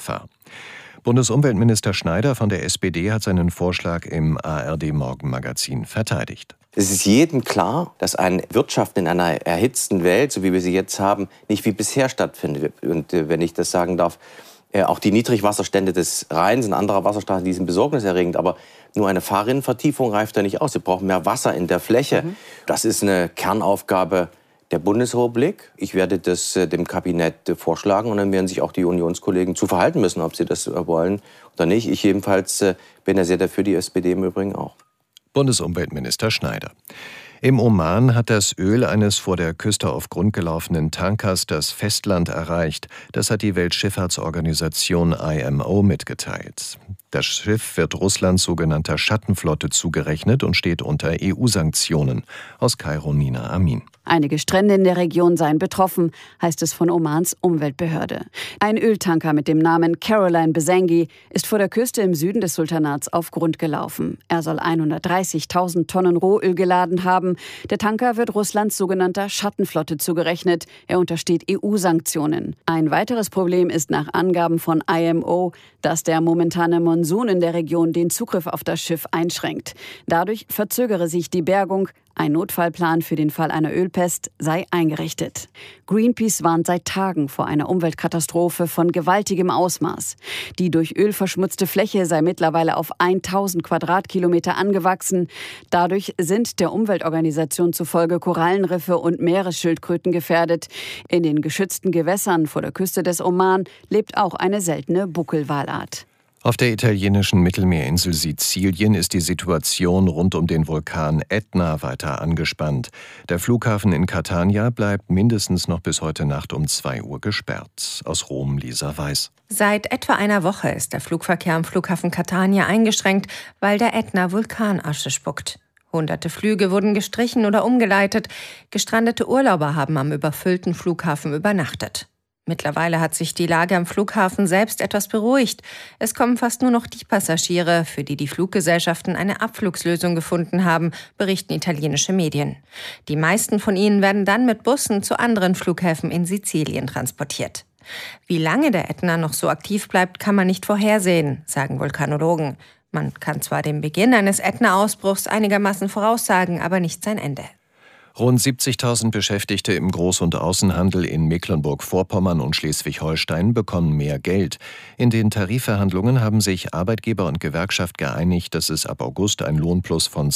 Gefahr. Bundesumweltminister Schneider von der SPD hat seinen Vorschlag im ARD-Morgenmagazin verteidigt. Es ist jedem klar, dass ein Wirtschaften in einer erhitzten Welt, so wie wir sie jetzt haben, nicht wie bisher stattfindet. Und wenn ich das sagen darf, auch die Niedrigwasserstände des Rheins und anderer Wasserstraßen, die sind besorgniserregend. Aber nur eine Fahrrinnenvertiefung reicht da nicht aus. Wir brauchen mehr Wasser in der Fläche. Das ist eine Kernaufgabe der Bundesrepublik. Ich werde das dem Kabinett vorschlagen und dann werden sich auch die Unionskollegen zu verhalten müssen, ob sie das wollen oder nicht. Ich jedenfalls bin ja sehr dafür, die SPD im Übrigen auch. Bundesumweltminister Schneider. Im Oman hat das Öl eines vor der Küste auf Grund gelaufenen Tankers das Festland erreicht. Das hat die Weltschifffahrtsorganisation IMO mitgeteilt. Das Schiff wird Russlands sogenannter Schattenflotte zugerechnet und steht unter EU-Sanktionen. Aus Kairo Nina Amin. Einige Strände in der Region seien betroffen, heißt es von Omans Umweltbehörde. Ein Öltanker mit dem Namen Caroline Besengi ist vor der Küste im Süden des Sultanats auf Grund gelaufen. Er soll 130.000 Tonnen Rohöl geladen haben. Der Tanker wird Russlands sogenannter Schattenflotte zugerechnet. Er untersteht EU-Sanktionen. Ein weiteres Problem ist nach Angaben von IMO, dass der momentane Monsun in der Region den Zugriff auf das Schiff einschränkt. Dadurch verzögere sich die Bergung. Ein Notfallplan für den Fall einer Ölpest sei eingerichtet. Greenpeace warnt seit Tagen vor einer Umweltkatastrophe von gewaltigem Ausmaß. Die durch Öl verschmutzte Fläche sei mittlerweile auf 1000 Quadratkilometer angewachsen. Dadurch sind der Umweltorganisation zufolge Korallenriffe und Meeresschildkröten gefährdet. In den geschützten Gewässern vor der Küste des Oman lebt auch eine seltene Buckelwalart. Auf der italienischen Mittelmeerinsel Sizilien ist die Situation rund um den Vulkan Ätna weiter angespannt. Der Flughafen in Catania bleibt mindestens noch bis heute Nacht um 2 Uhr gesperrt. Aus Rom Lisa Weiß. Seit etwa einer Woche ist der Flugverkehr am Flughafen Catania eingeschränkt, weil der Ätna Vulkanasche spuckt. Hunderte Flüge wurden gestrichen oder umgeleitet. Gestrandete Urlauber haben am überfüllten Flughafen übernachtet. Mittlerweile hat sich die Lage am Flughafen selbst etwas beruhigt. Es kommen fast nur noch die Passagiere, für die die Fluggesellschaften eine Abflugslösung gefunden haben, berichten italienische Medien. Die meisten von ihnen werden dann mit Bussen zu anderen Flughäfen in Sizilien transportiert. Wie lange der Ätna noch so aktiv bleibt, kann man nicht vorhersehen, sagen Vulkanologen. Man kann zwar den Beginn eines Ätna-Ausbruchs einigermaßen voraussagen, aber nicht sein Ende. Rund 70.000 Beschäftigte im Groß- und Außenhandel in Mecklenburg-Vorpommern und Schleswig-Holstein bekommen mehr Geld. In den Tarifverhandlungen haben sich Arbeitgeber und Gewerkschaft geeinigt, dass es ab August ein Lohnplus von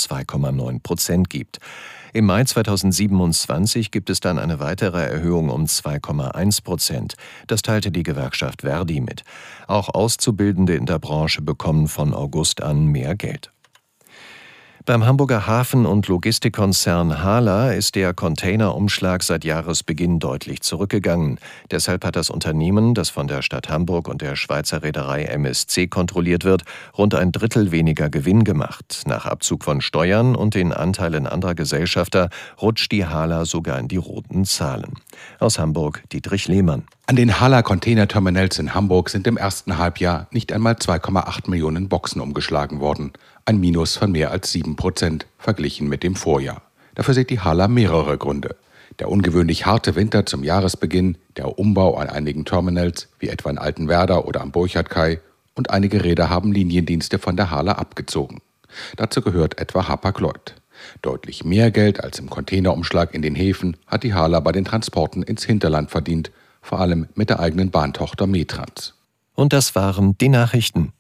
2,9% gibt. Im Mai 2027 gibt es dann eine weitere Erhöhung um 2,1%. Das teilte die Gewerkschaft Verdi mit. Auch Auszubildende in der Branche bekommen von August an mehr Geld. Beim Hamburger Hafen- und Logistikkonzern HHLA ist der Containerumschlag seit Jahresbeginn deutlich zurückgegangen. Deshalb hat das Unternehmen, das von der Stadt Hamburg und der Schweizer Reederei MSC kontrolliert wird, rund 1/3 weniger Gewinn gemacht. Nach Abzug von Steuern und den Anteilen anderer Gesellschafter rutscht die HHLA sogar in die roten Zahlen. Aus Hamburg Dietrich Lehmann. An den HHLA-Containerterminals in Hamburg sind im ersten Halbjahr nicht einmal 2,8 Millionen Boxen umgeschlagen worden. Ein Minus von mehr als 7% verglichen mit dem Vorjahr. Dafür sieht die HHLA mehrere Gründe. Der ungewöhnlich harte Winter zum Jahresbeginn, der Umbau an einigen Terminals, wie etwa in Altenwerder oder am Burchardkai, und einige Reeder haben Liniendienste von der HHLA abgezogen. Dazu gehört etwa Hapag-Lloyd. Deutlich mehr Geld als im Containerumschlag in den Häfen hat die HHLA bei den Transporten ins Hinterland verdient, vor allem mit der eigenen Bahntochter Metrans. Und das waren die Nachrichten.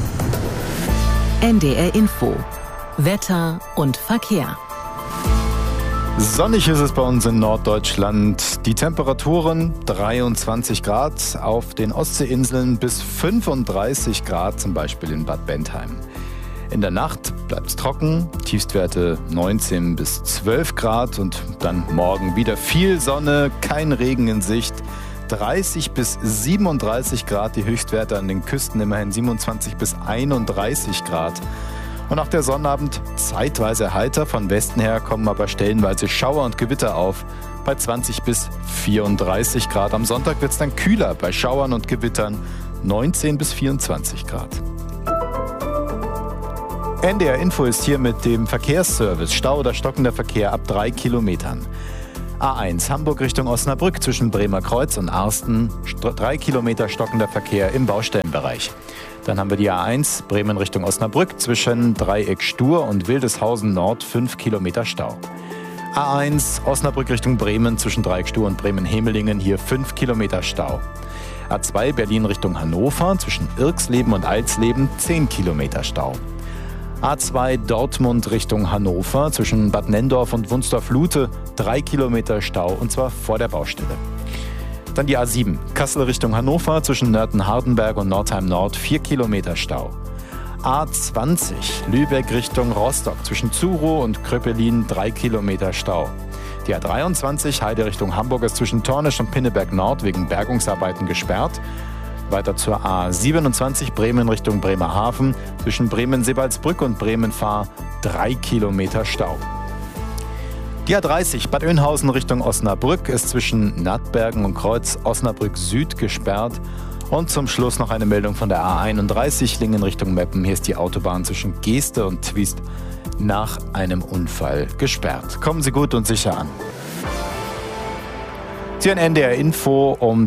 NDR Info. Wetter und Verkehr. Sonnig ist es bei uns in Norddeutschland. Die Temperaturen 23 Grad, auf den Ostseeinseln bis 35 Grad, zum Beispiel in Bad Bentheim. In der Nacht bleibt es trocken, Tiefstwerte 19 bis 12 Grad und dann morgen wieder viel Sonne, kein Regen in Sicht. 30 bis 37 Grad, die Höchstwerte an den Küsten immerhin 27 bis 31 Grad. Und auch der Sonnabend zeitweise heiter, von Westen her kommen aber stellenweise Schauer und Gewitter auf, bei 20 bis 34 Grad. Am Sonntag wird es dann kühler, bei Schauern und Gewittern 19 bis 24 Grad. NDR Info ist hier mit dem Verkehrsservice. Stau oder stockender Verkehr ab 3 Kilometern. A1 Hamburg Richtung Osnabrück zwischen Bremer Kreuz und Arsten, 3 Kilometer stockender Verkehr im Baustellenbereich. Dann haben wir die A1 Bremen Richtung Osnabrück zwischen Dreieck Stur und Wildeshausen Nord, 5 Kilometer Stau. A1 Osnabrück Richtung Bremen zwischen Dreieck Stur und Bremen-Hemelingen, hier 5 Kilometer Stau. A2 Berlin Richtung Hannover zwischen Irxleben und Alsleben, 10 Kilometer Stau. A2 Dortmund Richtung Hannover zwischen Bad Nenndorf und Wunstorf-Lute, 3 Kilometer Stau, und zwar vor der Baustelle. Dann die A7 Kassel Richtung Hannover zwischen Nörten-Hardenberg und Nordheim Nord, 4 Kilometer Stau. A20 Lübeck Richtung Rostock zwischen Zuro und Kröpelin, 3 Kilometer Stau. Die A23 Heide Richtung Hamburg ist zwischen Tornisch und Pinneberg Nord wegen Bergungsarbeiten gesperrt. Weiter zur A27 Bremen Richtung Bremerhaven zwischen Bremen-Sebalsbrück und Bremen-Fahr, 3 Kilometer Stau. Die A30 Bad Oeynhausen Richtung Osnabrück ist zwischen Nattbergen und Kreuz Osnabrück Süd gesperrt. Und zum Schluss noch eine Meldung von der A31 Lingen Richtung Meppen. Hier ist die Autobahn zwischen Geeste und Twiest nach einem Unfall gesperrt. Kommen Sie gut und sicher an. Sie hören NDR Info um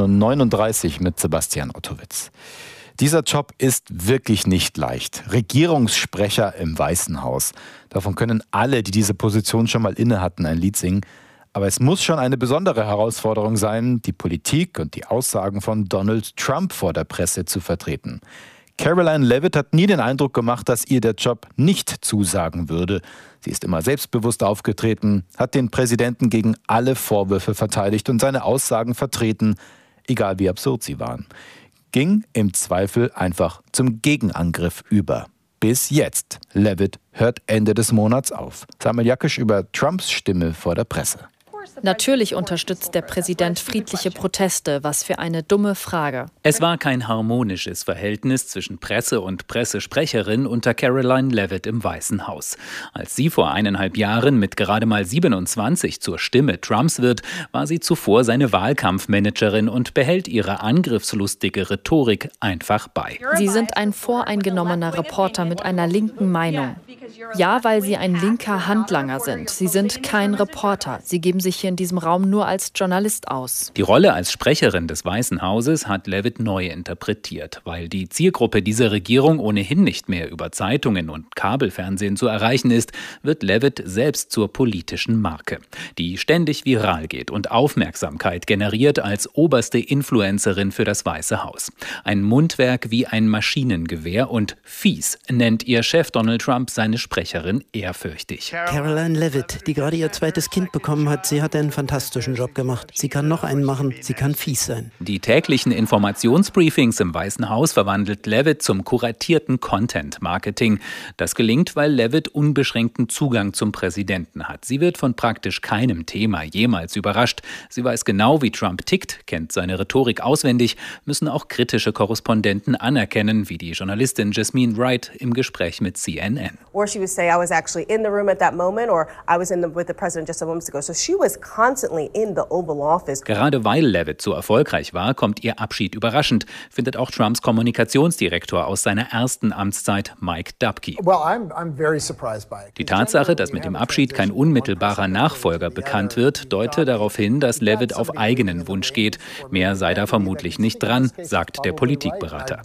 13.39 Uhr mit Sebastian Ottowitz. Dieser Job ist wirklich nicht leicht. Regierungssprecher im Weißen Haus. Davon können alle, die diese Position schon mal inne hatten, ein Lied singen. Aber es muss schon eine besondere Herausforderung sein, die Politik und die Aussagen von Donald Trump vor der Presse zu vertreten. Karoline Leavitt hat nie den Eindruck gemacht, dass ihr der Job nicht zusagen würde. Sie ist immer selbstbewusst aufgetreten, hat den Präsidenten gegen alle Vorwürfe verteidigt und seine Aussagen vertreten, egal wie absurd sie waren. Ging im Zweifel einfach zum Gegenangriff über. Bis jetzt. Leavitt hört Ende des Monats auf. Samuel Jakisch über Trumps Stimme vor der Presse. Natürlich unterstützt der Präsident friedliche Proteste. Was für eine dumme Frage. Es war kein harmonisches Verhältnis zwischen Presse und Pressesprecherin unter Karoline Leavitt im Weißen Haus. Als sie vor 1,5 Jahren mit gerade mal 27 zur Stimme Trumps wird, war sie zuvor seine Wahlkampfmanagerin und behält ihre angriffslustige Rhetorik einfach bei. Sie sind ein voreingenommener Reporter mit einer linken Meinung. Ja, weil Sie ein linker Handlanger sind. Sie sind kein Reporter. Sie geben sich hier in diesem Raum nur als Journalist aus. Die Rolle als Sprecherin des Weißen Hauses hat Leavitt neu interpretiert. Weil die Zielgruppe dieser Regierung ohnehin nicht mehr über Zeitungen und Kabelfernsehen zu erreichen ist, wird Leavitt selbst zur politischen Marke, die ständig viral geht und Aufmerksamkeit generiert als oberste Influencerin für das Weiße Haus. Ein Mundwerk wie ein Maschinengewehr und fies nennt ihr Chef Donald Trump seine Sprecherin ehrfürchtig. Karoline Leavitt, die gerade ihr zweites Kind bekommen hat, sie hat einen fantastischen Job gemacht. Sie kann noch einen machen, sie kann fies sein. Die täglichen Informationsbriefings im Weißen Haus verwandelt Leavitt zum kuratierten Content-Marketing. Das gelingt, weil Leavitt unbeschränkten Zugang zum Präsidenten hat. Sie wird von praktisch keinem Thema jemals überrascht. Sie weiß genau, wie Trump tickt, kennt seine Rhetorik auswendig, müssen auch kritische Korrespondenten anerkennen, wie die Journalistin Jasmine Wright im Gespräch mit CNN. Or she would say, I was actually in the room at that moment, or I was with the president just a moment ago. So she was constantly in the Oval Office. Gerade weil Leavitt so erfolgreich war, kommt ihr Abschied überraschend, findet auch Trumps Kommunikationsdirektor aus seiner ersten Amtszeit, Mike Dubke. Die Tatsache, dass mit dem Abschied kein unmittelbarer Nachfolger bekannt wird, deute darauf hin, dass Leavitt auf eigenen Wunsch geht. Mehr sei da vermutlich nicht dran, sagt der Politikberater.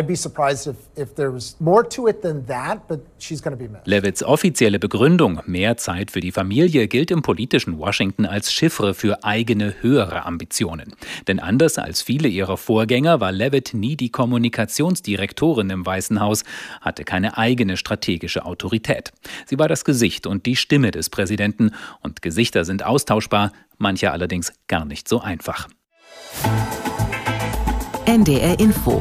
Leavitts offizielle Begründung, mehr Zeit für die Familie, gilt im politischen Washington als Chiffre für eigene höhere Ambitionen. Denn anders als viele ihrer Vorgänger war Leavitt nie die Kommunikationsdirektorin im Weißen Haus, hatte keine eigene strategische Autorität. Sie war das Gesicht und die Stimme des Präsidenten. Und Gesichter sind austauschbar, manche allerdings gar nicht so einfach. NDR Info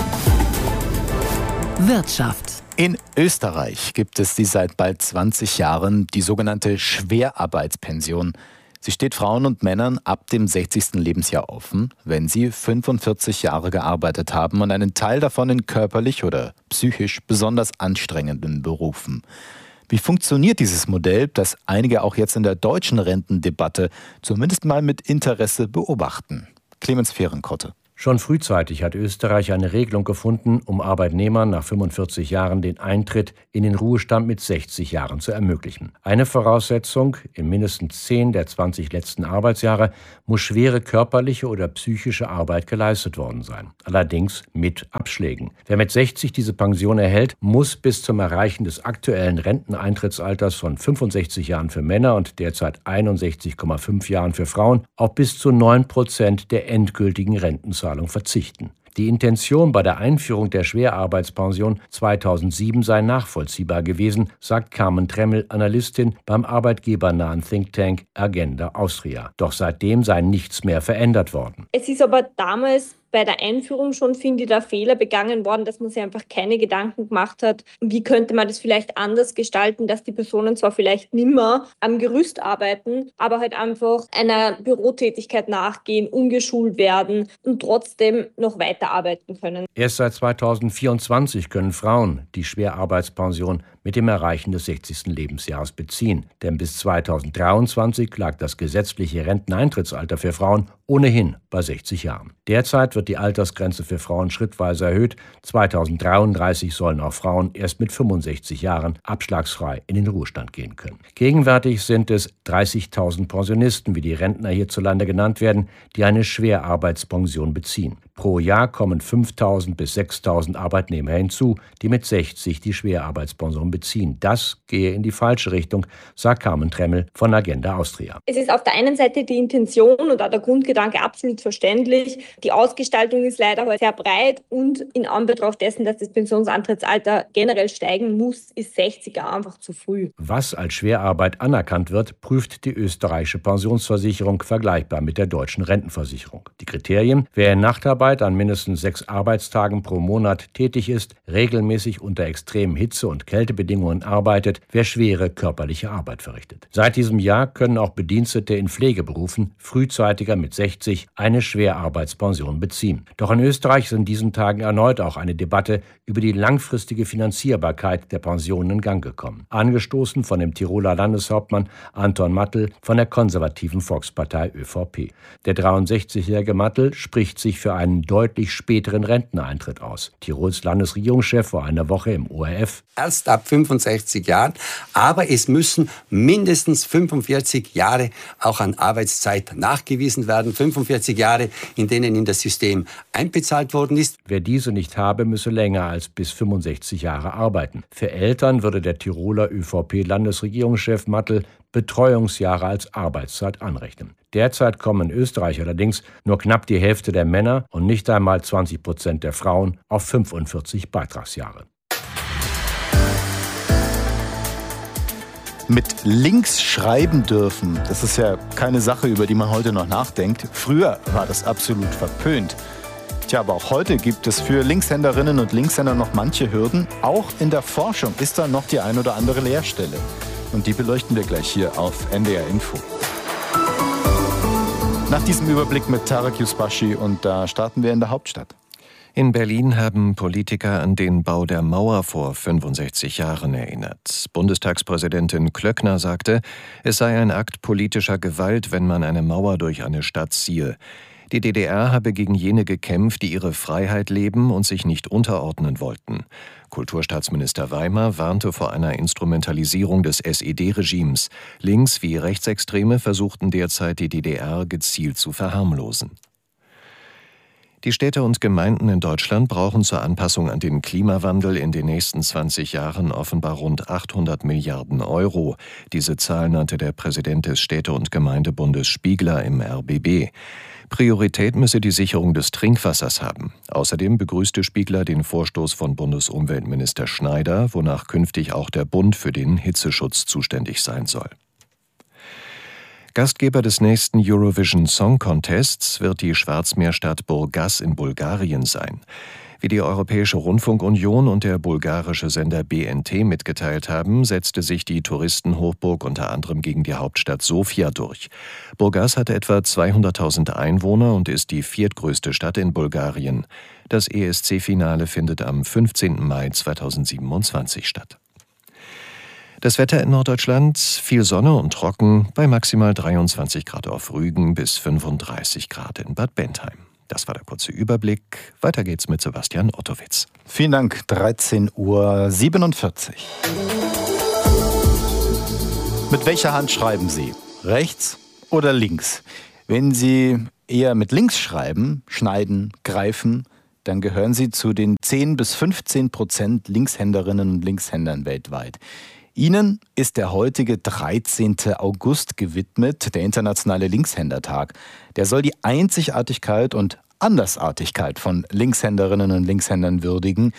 Wirtschaft. In Österreich gibt es die seit bald 20 Jahren die sogenannte Schwerarbeitspension. Sie steht Frauen und Männern ab dem 60. Lebensjahr offen, wenn sie 45 Jahre gearbeitet haben und einen Teil davon in körperlich oder psychisch besonders anstrengenden Berufen. Wie funktioniert dieses Modell, das einige auch jetzt in der deutschen Rentendebatte zumindest mal mit Interesse beobachten? Clemens Fehrenkotte. Schon frühzeitig hat Österreich eine Regelung gefunden, um Arbeitnehmern nach 45 Jahren den Eintritt in den Ruhestand mit 60 Jahren zu ermöglichen. Eine Voraussetzung: in mindestens 10 der 20 letzten Arbeitsjahre muss schwere körperliche oder psychische Arbeit geleistet worden sein. Allerdings mit Abschlägen. Wer mit 60 diese Pension erhält, muss bis zum Erreichen des aktuellen Renteneintrittsalters von 65 Jahren für Männer und derzeit 61,5 Jahren für Frauen auf bis zu 9% der endgültigen Rentenzahlung verzichten. Die Intention bei der Einführung der Schwerarbeitspension 2007 sei nachvollziehbar gewesen, sagt Carmen Tremmel, Analystin beim arbeitgebernahen Think Tank Agenda Austria. Doch seitdem sei nichts mehr verändert worden. Es ist aber damals bei der Einführung schon, finde ich, der Fehler begangen worden, dass man sich einfach keine Gedanken gemacht hat, wie könnte man das vielleicht anders gestalten, dass die Personen zwar vielleicht nimmer am Gerüst arbeiten, aber halt einfach einer Bürotätigkeit nachgehen, umgeschult werden und trotzdem noch weiterarbeiten können. Erst seit 2024 können Frauen die Schwerarbeitspension mit dem Erreichen des 60. Lebensjahres beziehen. Denn bis 2023 lag das gesetzliche Renteneintrittsalter für Frauen ohnehin bei 60 Jahren. Derzeit wird die Altersgrenze für Frauen schrittweise erhöht. 2033 sollen auch Frauen erst mit 65 Jahren abschlagsfrei in den Ruhestand gehen können. Gegenwärtig sind es 30.000 Pensionisten, wie die Rentner hierzulande genannt werden, die eine Schwerarbeitspension beziehen. Pro Jahr kommen 5.000 bis 6.000 Arbeitnehmer hinzu, die mit 60 die Schwerarbeitspension beziehen. Das gehe in die falsche Richtung, sagt Carmen Tremmel von Agenda Austria. Es ist auf der einen Seite die Intention und auch der Grundgedanke absolut verständlich. Die Ausgestaltung ist leider heute sehr breit und in Anbetracht dessen, dass das Pensionsantrittsalter generell steigen muss, ist 60 Jahre einfach zu früh. Was als Schwerarbeit anerkannt wird, prüft die österreichische Pensionsversicherung vergleichbar mit der deutschen Rentenversicherung. Die Kriterien: wer in Nachtarbeit an mindestens 6 Arbeitstagen pro Monat tätig ist, regelmäßig unter extremen Hitze- und Kältebedingungen arbeitet, wer schwere körperliche Arbeit verrichtet. Seit diesem Jahr können auch Bedienstete in Pflegeberufen frühzeitiger mit 60 eine Schwerarbeitspension beziehen. Doch in Österreich ist in diesen Tagen erneut auch eine Debatte über die langfristige Finanzierbarkeit der Pensionen in Gang gekommen. Angestoßen von dem Tiroler Landeshauptmann Anton Mattl von der konservativen Volkspartei ÖVP. Der 63-jährige Mattl spricht sich für einen deutlich späteren Renteneintritt aus. Tirols Landesregierungschef vor einer Woche im ORF: Erst ab 65 Jahren, aber es müssen mindestens 45 Jahre auch an Arbeitszeit nachgewiesen werden. 45 Jahre, in denen in das System einbezahlt worden ist. Wer diese nicht habe, müsse länger als bis 65 Jahre arbeiten. Für Eltern würde der Tiroler ÖVP-Landesregierungschef Mattl Betreuungsjahre als Arbeitszeit anrechnen. Derzeit kommen in Österreich allerdings nur knapp die Hälfte der Männer und nicht einmal 20% der Frauen auf 45 Beitragsjahre. Mit links schreiben dürfen, das ist ja keine Sache, über die man heute noch nachdenkt. Früher war das absolut verpönt. Tja, aber auch heute gibt es für Linkshänderinnen und Linkshänder noch manche Hürden. Auch in der Forschung ist da noch die ein oder andere Leerstelle. Und die beleuchten wir gleich hier auf NDR Info. Nach diesem Überblick mit Tarek Yusbashi, und da starten wir in der Hauptstadt. In Berlin haben Politiker an den Bau der Mauer vor 65 Jahren erinnert. Bundestagspräsidentin Klöckner sagte, es sei ein Akt politischer Gewalt, wenn man eine Mauer durch eine Stadt ziehe. Die DDR habe gegen jene gekämpft, die ihre Freiheit leben und sich nicht unterordnen wollten. Kulturstaatsminister Weimar warnte vor einer Instrumentalisierung des SED-Regimes. Links- wie Rechtsextreme versuchten derzeit, die DDR gezielt zu verharmlosen. Die Städte und Gemeinden in Deutschland brauchen zur Anpassung an den Klimawandel in den nächsten 20 Jahren offenbar rund 800 Milliarden Euro. Diese Zahl nannte der Präsident des Städte- und Gemeindebundes Spiegler im RBB. Priorität müsse die Sicherung des Trinkwassers haben. Außerdem begrüßte Spiegler den Vorstoß von Bundesumweltminister Schneider, wonach künftig auch der Bund für den Hitzeschutz zuständig sein soll. Gastgeber des nächsten Eurovision Song Contests wird die Schwarzmeerstadt Burgas in Bulgarien sein. Wie die Europäische Rundfunkunion und der bulgarische Sender BNT mitgeteilt haben, setzte sich die Touristenhochburg unter anderem gegen die Hauptstadt Sofia durch. Burgas hat etwa 200.000 Einwohner und ist die viertgrößte Stadt in Bulgarien. Das ESC-Finale findet am 15. Mai 2027 statt. Das Wetter in Norddeutschland: viel Sonne und trocken, bei maximal 23 Grad auf Rügen bis 35 Grad in Bad Bentheim. Das war der kurze Überblick. Weiter geht's mit Sebastian Ottowitz. Vielen Dank, 13:47 Uhr. Mit welcher Hand schreiben Sie? Rechts oder links? Wenn Sie eher mit links schreiben, schneiden, greifen, dann gehören Sie zu den 10 bis 15% Linkshänderinnen und Linkshändern weltweit. Ihnen ist der heutige 13. August gewidmet, der Internationale Linkshändertag. Der soll die Einzigartigkeit und Andersartigkeit von Linkshänderinnen und Linkshändern würdigen.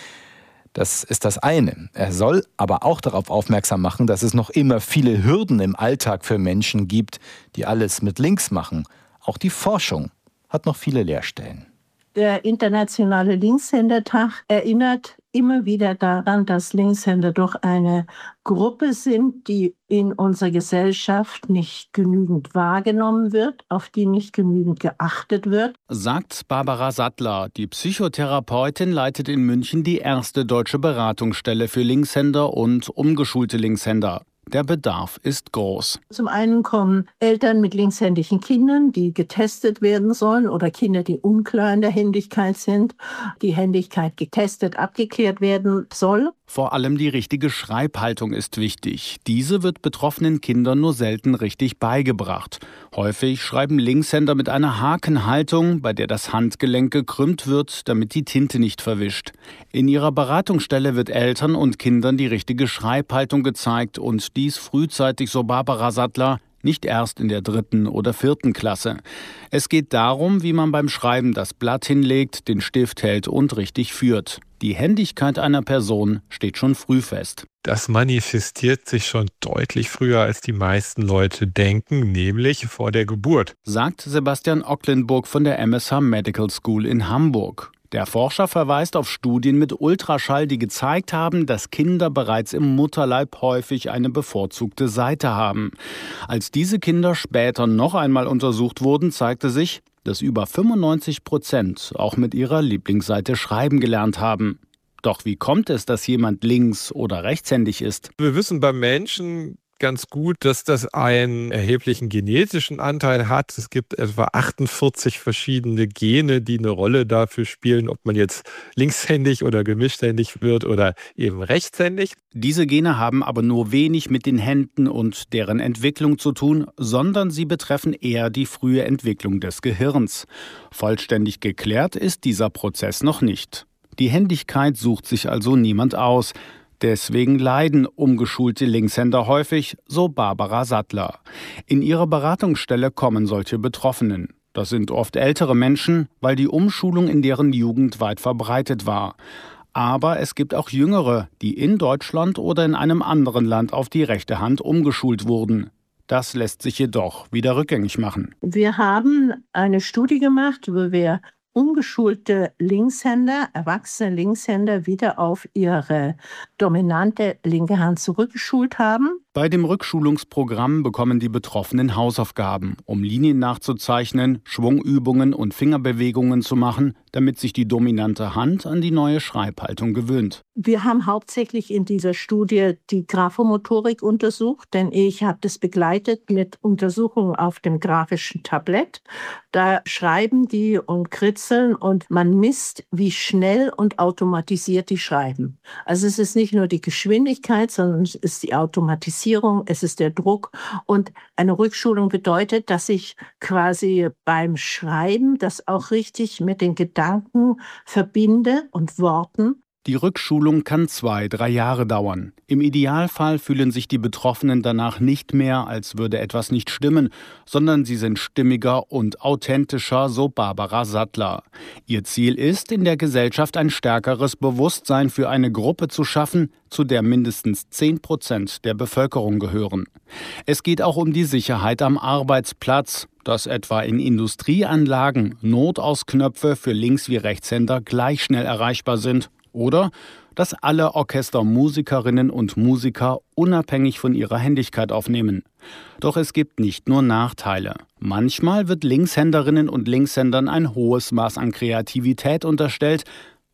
Das ist das eine. Er soll aber auch darauf aufmerksam machen, dass es noch immer viele Hürden im Alltag für Menschen gibt, die alles mit links machen. Auch die Forschung hat noch viele Leerstellen. Der Internationale Linkshändertag erinnert immer wieder daran, dass Linkshänder doch eine Gruppe sind, die in unserer Gesellschaft nicht genügend wahrgenommen wird, auf die nicht genügend geachtet wird. Sagt Barbara Sattler. Die Psychotherapeutin leitet in München die erste deutsche Beratungsstelle für Linkshänder und umgeschulte Linkshänder. Der Bedarf ist groß. Zum einen kommen Eltern mit linkshändigen Kindern, die getestet werden sollen, oder Kinder, die unklar in der Händigkeit sind, die Händigkeit getestet, abgeklärt werden soll. Vor allem die richtige Schreibhaltung ist wichtig. Diese wird betroffenen Kindern nur selten richtig beigebracht. Häufig schreiben Linkshänder mit einer Hakenhaltung, bei der das Handgelenk gekrümmt wird, damit die Tinte nicht verwischt. In ihrer Beratungsstelle wird Eltern und Kindern die richtige Schreibhaltung gezeigt und dies frühzeitig, so Barbara Sattler, nicht erst in der 3. oder 4. Klasse. Es geht darum, wie man beim Schreiben das Blatt hinlegt, den Stift hält und richtig führt. Die Händigkeit einer Person steht schon früh fest. Das manifestiert sich schon deutlich früher, als die meisten Leute denken, nämlich vor der Geburt, sagt Sebastian Ocklenburg von der MSH Medical School in Hamburg. Der Forscher verweist auf Studien mit Ultraschall, die gezeigt haben, dass Kinder bereits im Mutterleib häufig eine bevorzugte Seite haben. Als diese Kinder später noch einmal untersucht wurden, zeigte sich, dass über 95% auch mit ihrer Lieblingsseite schreiben gelernt haben. Doch wie kommt es, dass jemand links- oder rechtshändig ist? Wir wissen beim Menschen ganz gut, dass das einen erheblichen genetischen Anteil hat. Es gibt etwa 48 verschiedene Gene, die eine Rolle dafür spielen, ob man jetzt linkshändig oder gemischthändig wird oder eben rechtshändig. Diese Gene haben aber nur wenig mit den Händen und deren Entwicklung zu tun, sondern sie betreffen eher die frühe Entwicklung des Gehirns. Vollständig geklärt ist dieser Prozess noch nicht. Die Händigkeit sucht sich also niemand aus. Deswegen leiden umgeschulte Linkshänder häufig, so Barbara Sattler. In ihrer Beratungsstelle kommen solche Betroffenen. Das sind oft ältere Menschen, weil die Umschulung in deren Jugend weit verbreitet war. Aber es gibt auch Jüngere, die in Deutschland oder in einem anderen Land auf die rechte Hand umgeschult wurden. Das lässt sich jedoch wieder rückgängig machen. Wir haben eine Studie gemacht, wo wir umgeschulte Linkshänder, erwachsene Linkshänder wieder auf ihre dominante linke Hand zurückgeschult haben. Bei dem Rückschulungsprogramm bekommen die Betroffenen Hausaufgaben, um Linien nachzuzeichnen, Schwungübungen und Fingerbewegungen zu machen, damit sich die dominante Hand an die neue Schreibhaltung gewöhnt. Wir haben hauptsächlich in dieser Studie die Graphomotorik untersucht, denn ich habe das begleitet mit Untersuchungen auf dem grafischen Tablett. Da schreiben die und kritzeln und man misst, wie schnell und automatisiert die schreiben. Also es ist nicht nur die Geschwindigkeit, sondern es ist die Automatisierung, es ist der Druck. Und eine Rückschulung bedeutet, dass ich quasi beim Schreiben das auch richtig mit den Gedanken verbinde und Worten. Die Rückschulung kann 2-3 Jahre dauern. Im Idealfall fühlen sich die Betroffenen danach nicht mehr, als würde etwas nicht stimmen, sondern sie sind stimmiger und authentischer, so Barbara Sattler. Ihr Ziel ist, in der Gesellschaft ein stärkeres Bewusstsein für eine Gruppe zu schaffen, zu der mindestens 10% der Bevölkerung gehören. Es geht auch um die Sicherheit am Arbeitsplatz, dass etwa in Industrieanlagen Notausknöpfe für Links- wie Rechtshänder gleich schnell erreichbar sind. Oder dass alle Orchestermusikerinnen und Musiker unabhängig von ihrer Händigkeit aufnehmen. Doch es gibt nicht nur Nachteile. Manchmal wird Linkshänderinnen und Linkshändern ein hohes Maß an Kreativität unterstellt.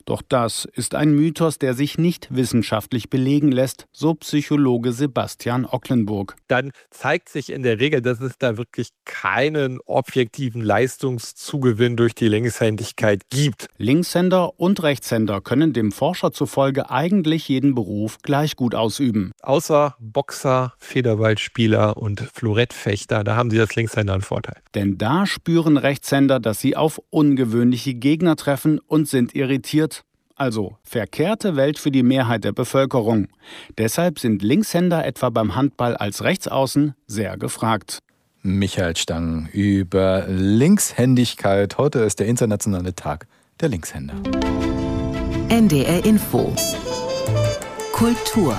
Doch das ist ein Mythos, der sich nicht wissenschaftlich belegen lässt, so Psychologe Sebastian Ocklenburg. Dann zeigt sich in der Regel, dass es da wirklich keinen objektiven Leistungszugewinn durch die Linkshändigkeit gibt. Linkshänder und Rechtshänder können dem Forscher zufolge eigentlich jeden Beruf gleich gut ausüben. Außer Boxer, Federballspieler und Florettfechter, da haben sie als Linkshänder einen Vorteil. Denn da spüren Rechtshänder, dass sie auf ungewöhnliche Gegner treffen und sind irritiert. Also verkehrte Welt für die Mehrheit der Bevölkerung. Deshalb sind Linkshänder etwa beim Handball als Rechtsaußen sehr gefragt. Michael Stang über Linkshändigkeit. Heute ist der internationale Tag der Linkshänder. NDR Info. Kultur.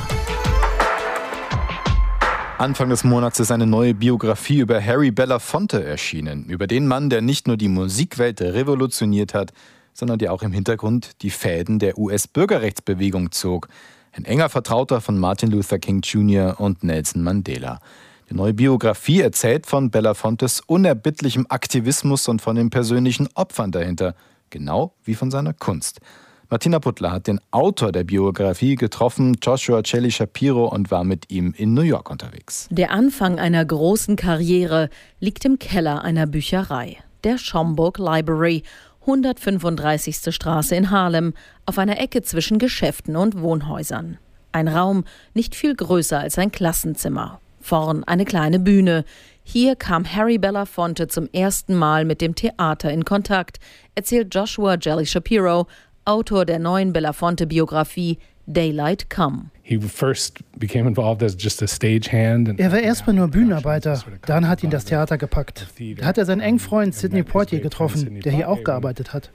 Anfang des Monats ist eine neue Biografie über Harry Belafonte erschienen. Über den Mann, der nicht nur die Musikwelt revolutioniert hat, sondern der auch im Hintergrund die Fäden der US-Bürgerrechtsbewegung zog. Ein enger Vertrauter von Martin Luther King Jr. und Nelson Mandela. Die neue Biografie erzählt von Belafontes unerbittlichem Aktivismus und von den persönlichen Opfern dahinter, genau wie von seiner Kunst. Martina Puttler hat den Autor der Biografie getroffen, Joshua Celli Shapiro, und war mit ihm in New York unterwegs. Der Anfang einer großen Karriere liegt im Keller einer Bücherei, der Schomburg Library, 135. Straße in Harlem, auf einer Ecke zwischen Geschäften und Wohnhäusern. Ein Raum nicht viel größer als ein Klassenzimmer. Vorn eine kleine Bühne. Hier kam Harry Belafonte zum ersten Mal mit dem Theater in Kontakt, erzählt Joshua Celli Shapiro, Autor der neuen Belafonte-Biografie Daylight Come. Er war erstmal nur Bühnenarbeiter, dann hat ihn das Theater gepackt. Da hat er seinen engen Freund Sidney Poitier getroffen, der hier auch gearbeitet hat.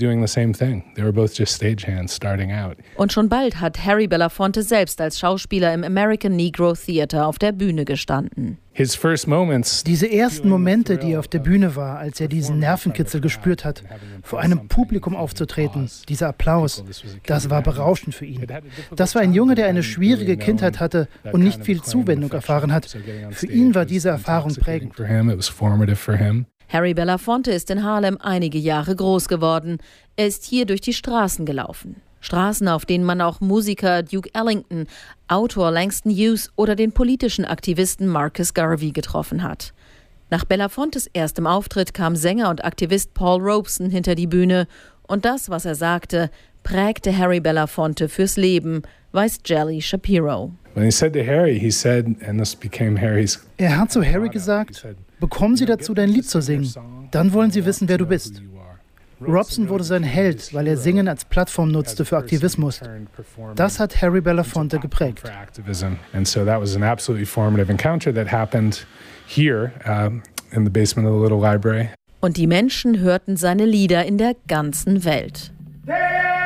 Und schon bald hat Harry Belafonte selbst als Schauspieler im American Negro Theater auf der Bühne gestanden. Diese ersten Momente, die er auf der Bühne war, als er diesen Nervenkitzel gespürt hat, vor einem Publikum aufzutreten, dieser Applaus, das war berauschend für ihn. Das war ein Junge, der eine schwierige Kindheit hatte und nicht viel Zuwendung erfahren hat. Für ihn war diese Erfahrung prägend. Harry Belafonte ist in Harlem einige Jahre groß geworden. Er ist hier durch die Straßen gelaufen. Straßen, auf denen man auch Musiker Duke Ellington, Autor Langston Hughes oder den politischen Aktivisten Marcus Garvey getroffen hat. Nach Belafontes erstem Auftritt kam Sänger und Aktivist Paul Robeson hinter die Bühne. Und das, was er sagte, prägte Harry Belafonte fürs Leben, weiß Celli Shapiro. Er hat zu Harry gesagt, bekommen Sie dazu, dein Lied zu singen. Dann wollen sie wissen, wer du bist. Robeson wurde sein Held, weil er Singen als Plattform nutzte für Aktivismus. Das hat Harry Belafonte geprägt. Und die Menschen hörten seine Lieder in der ganzen Welt.